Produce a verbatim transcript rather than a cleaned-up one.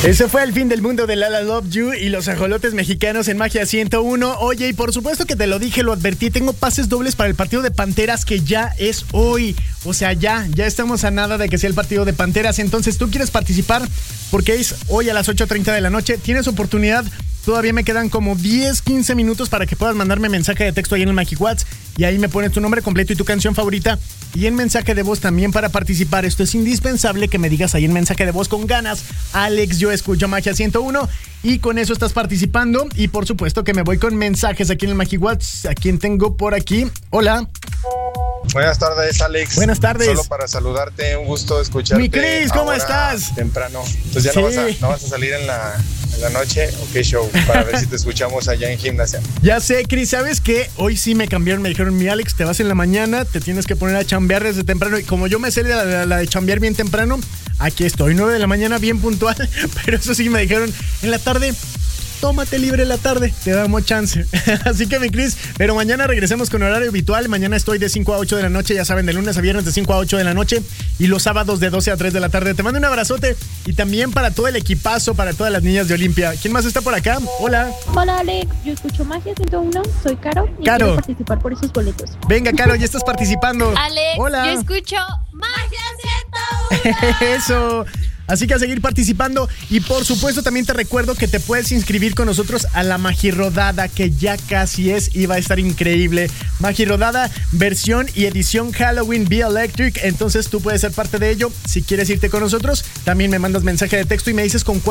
Ese fue el fin del mundo de Lala Love You y los ajolotes mexicanos en Magia ciento uno. Oye, y por supuesto que te lo dije, lo advertí, tengo pases dobles para el partido de Panteras que ya es hoy. O sea, ya, ya estamos a nada de que sea el partido de Panteras. Entonces, ¿tú quieres participar? Porque es hoy a las ocho treinta de la noche. Tienes oportunidad. Todavía me quedan como diez, quince minutos para que puedas mandarme mensaje de texto ahí en el MagiWhat's y ahí me pones tu nombre completo y tu canción favorita y en mensaje de voz también para participar. Esto es indispensable que me digas ahí en mensaje de voz con ganas: Alex, yo escucho Magia ciento uno, y con eso estás participando. Y por supuesto que me voy con mensajes aquí en el MagiWhat's. ¿A quién tengo por aquí? Hola. Buenas tardes, Alex. Buenas tardes. Solo para saludarte, un gusto escucharte. Mi Cris, ¿cómo estás? Temprano. Entonces ya sí. no, vas a, no vas a salir en la, en la noche. Ok, show. Para ver si te escuchamos allá en gimnasia. Ya sé, Cris. ¿Sabes qué? Hoy sí me cambiaron. Me dijeron, mi Alex, te vas en la mañana, te tienes que poner a chambear desde temprano. Y como yo me sé la, la, la de chambear bien temprano, aquí estoy, nueve de la mañana, bien puntual. Pero eso sí me dijeron, en la tarde, tómate libre la tarde, te damos chance. Así que, mi Cris, pero mañana regresemos con horario habitual. Mañana estoy de cinco a ocho de la noche, ya saben, de lunes a viernes de cinco a ocho de la noche y los sábados de doce a tres de la tarde. Te mando un abrazote y también para todo el equipazo, para todas las niñas de Olimpia. ¿Quién más está por acá? Hola. Hola, Alex, yo escucho Magia ciento uno, soy Caro y Caro. quiero participar por esos boletos. Venga, Caro, ya estás participando. Alex, hola. yo escucho Magia ciento uno. Eso. Así que a seguir participando y por supuesto también te recuerdo que te puedes inscribir con nosotros a la Magirodada, que ya casi es y va a estar increíble. Magirodada, versión y edición Halloween Be Electric. Entonces tú puedes ser parte de ello. Si quieres irte con nosotros, también me mandas mensaje de texto y me dices con cuál